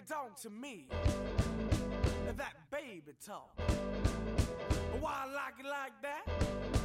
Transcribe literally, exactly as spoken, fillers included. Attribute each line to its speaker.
Speaker 1: you talk to me, that baby talk. Why I like it like that?